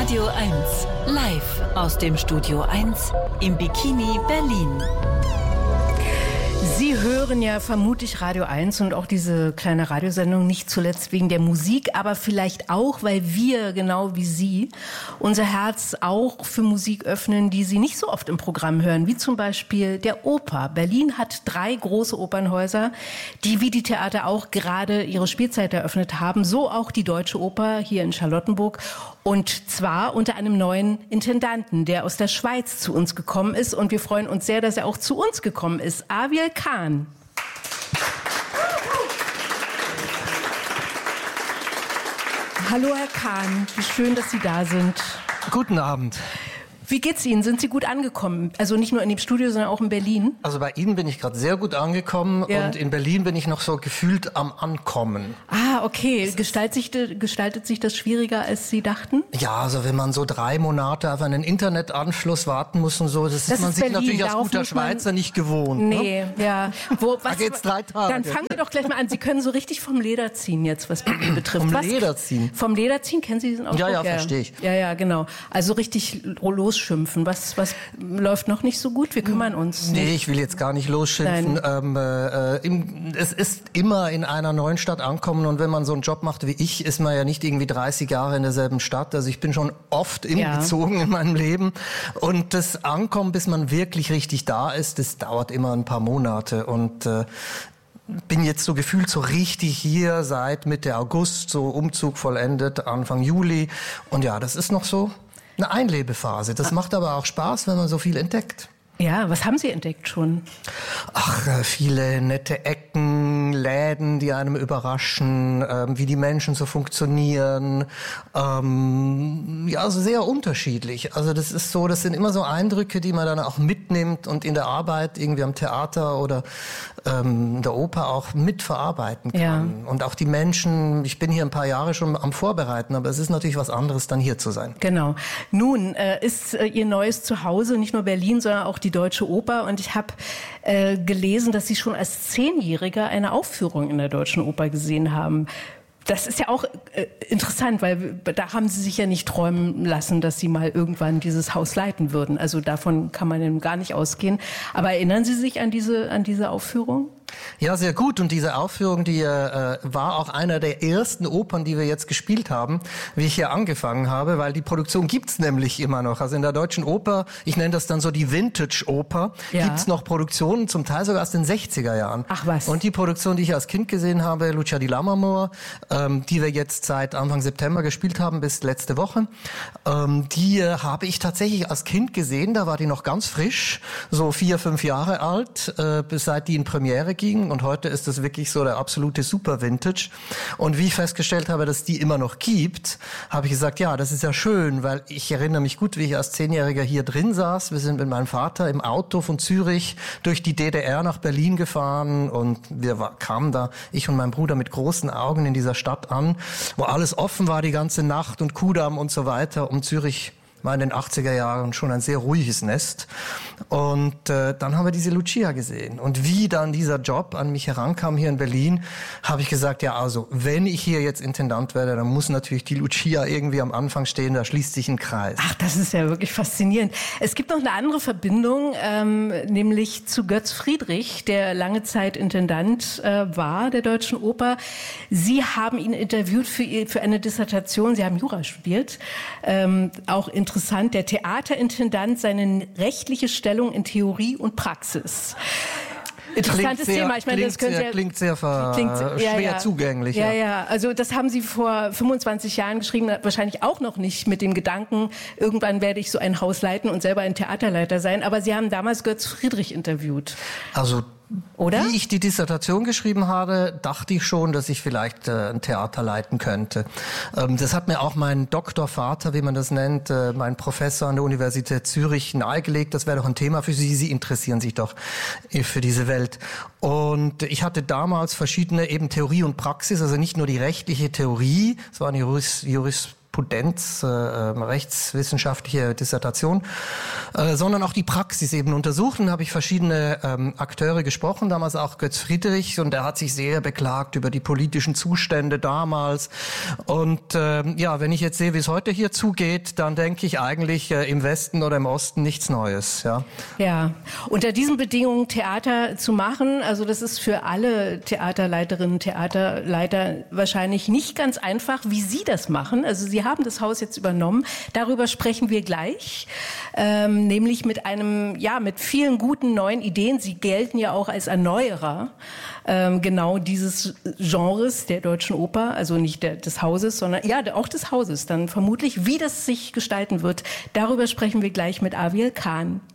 Radio 1, live aus dem Studio 1 im Bikini Berlin. Sie hören ja vermutlich Radio 1 und auch diese kleine Radiosendung nicht zuletzt wegen der Musik, aber vielleicht auch, weil wir, genau wie Sie, unser Herz auch für Musik öffnen, die Sie nicht so oft im Programm hören, wie zum Beispiel der Oper. Berlin hat 3 große Opernhäuser, die wie die Theater auch gerade ihre Spielzeit eröffnet haben, so auch die Deutsche Oper hier in Charlottenburg. Und zwar unter einem neuen Intendanten, der aus der Schweiz zu uns gekommen ist. Und wir freuen uns sehr, dass er auch zu uns gekommen ist. Aviel Khan. Hallo Herr Khan, wie schön, dass Sie da sind. Guten Abend. Wie geht's Ihnen? Sind Sie gut angekommen? Also nicht nur in dem Studio, sondern auch in Berlin? Also bei Ihnen bin ich gerade sehr gut angekommen, ja. Und in Berlin bin ich noch so gefühlt am Ankommen. Ah, okay. Gestaltet sich das schwieriger, als Sie dachten? Ja, also wenn man so 3 Monate auf einen Internetanschluss warten muss und so, das ist man sich natürlich als guter Schweizer nicht gewohnt. Nee, ne? Ja. Da geht's 3 Tage. Dann fangen wir doch gleich mal an. Sie können so richtig vom Leder ziehen jetzt, was Berlin betrifft. Vom Leder ziehen? Vom Leder ziehen, kennen Sie diesen Ausdruck? Ja, verstehe ich. Ja, genau. Also richtig losschimpfen. Was läuft noch nicht so gut? Wir kümmern uns. Nee, ich will jetzt gar nicht losschimpfen. Es ist immer in einer neuen Stadt ankommen, und wenn man so einen Job macht wie ich, ist man ja nicht irgendwie 30 Jahre in derselben Stadt. Also ich bin schon oft umgezogen in meinem Leben, und das Ankommen, bis man wirklich richtig da ist, das dauert immer ein paar Monate, und bin jetzt so gefühlt so richtig hier seit Mitte August, so Umzug vollendet, Anfang Juli, und ja, das ist noch so eine Einlebephase. Das macht aber auch Spaß, wenn man so viel entdeckt. Ja, was haben Sie entdeckt schon? Ach, viele nette Ecken, Läden, die einem überraschen, wie die Menschen so funktionieren. Ja, also sehr unterschiedlich. Also das sind immer so Eindrücke, die man dann auch mitnimmt und in der Arbeit irgendwie am Theater oder in der Oper auch mitverarbeiten kann. Ja. Und auch die Menschen, ich bin hier ein paar Jahre schon am Vorbereiten, aber es ist natürlich was anderes, dann hier zu sein. Genau. Nun ist Ihr neues Zuhause nicht nur Berlin, sondern auch die Deutsche Oper, und ich habe gelesen, dass Sie schon als 10-Jähriger eine Aufführung in der Deutschen Oper gesehen haben. Das ist ja auch interessant, weil da haben Sie sich ja nicht träumen lassen, dass Sie mal irgendwann dieses Haus leiten würden. Also davon kann man eben gar nicht ausgehen. Aber erinnern Sie sich an diese Aufführung? Ja, sehr gut. Und diese Aufführung, die war auch einer der ersten Opern, die wir jetzt gespielt haben, wie ich hier angefangen habe, weil die Produktion gibt's nämlich immer noch. Also in der Deutschen Oper, ich nenne das dann so die Vintage-Oper, gibt's noch Produktionen, zum Teil sogar aus den 60er Jahren. Ach was. Und die Produktion, die ich als Kind gesehen habe, Lucia di Lammermoor, die wir jetzt seit Anfang September gespielt haben bis letzte Woche, die habe ich tatsächlich als Kind gesehen. Da war die noch ganz frisch, so 4, 5 Jahre alt, bis seit die in Premiere ging, und heute ist das wirklich so der absolute Super-Vintage. Und wie ich festgestellt habe, dass die immer noch gibt, habe ich gesagt, ja, das ist ja schön, weil ich erinnere mich gut, wie ich als 10-Jähriger hier drin saß. Wir sind mit meinem Vater im Auto von Zürich durch die DDR nach Berlin gefahren, und wir kamen da, ich und mein Bruder, mit großen Augen in dieser Stadt an, wo alles offen war die ganze Nacht und Kudamm und so weiter. Und Zürich war in den 80er Jahren schon ein sehr ruhiges Nest. Und dann haben wir diese Lucia gesehen. Und wie dann dieser Job an mich herankam hier in Berlin, habe ich gesagt, ja, also wenn ich hier jetzt Intendant werde, dann muss natürlich die Lucia irgendwie am Anfang stehen, da schließt sich ein Kreis. Ach, das ist ja wirklich faszinierend. Es gibt noch eine andere Verbindung, nämlich zu Götz Friedrich, der lange Zeit Intendant war der Deutschen Oper. Sie haben ihn interviewt für eine Dissertation, Sie haben Jura studiert, auch interessant, der Theaterintendant, seine rechtliche Stellung in Theorie und Praxis. Interessantes Thema. Ich meine, klingt sehr schwer zugänglich. Ja. Also das haben Sie vor 25 Jahren geschrieben, wahrscheinlich auch noch nicht mit dem Gedanken, irgendwann werde ich so ein Haus leiten und selber ein Theaterleiter sein. Aber Sie haben damals Götz Friedrich interviewt. Also oder? Wie ich die Dissertation geschrieben habe, dachte ich schon, dass ich vielleicht ein Theater leiten könnte. Das hat mir auch mein Doktorvater, wie man das nennt, mein Professor an der Universität Zürich nahegelegt. Das wäre doch ein Thema für Sie. Sie interessieren sich doch für diese Welt. Und ich hatte damals verschiedene eben Theorie und Praxis, also nicht nur die rechtliche Theorie, es war eine Jurisprudenz, rechtswissenschaftliche Dissertation, sondern auch die Praxis eben untersuchen. Da habe ich verschiedene Akteure gesprochen, damals auch Götz Friedrich, und er hat sich sehr beklagt über die politischen Zustände damals. Und wenn ich jetzt sehe, wie es heute hier zugeht, dann denke ich eigentlich im Westen oder im Osten nichts Neues. Ja, unter diesen Bedingungen Theater zu machen, also das ist für alle Theaterleiterinnen, Theaterleiter wahrscheinlich nicht ganz einfach, wie Sie das machen. Also Sie haben das Haus jetzt übernommen. Darüber sprechen wir gleich, nämlich mit mit vielen guten neuen Ideen. Sie gelten ja auch als Erneuerer genau dieses Genres der Deutschen Oper, also nicht des Hauses, sondern auch des Hauses dann vermutlich, wie das sich gestalten wird. Darüber sprechen wir gleich mit Aviel Khan.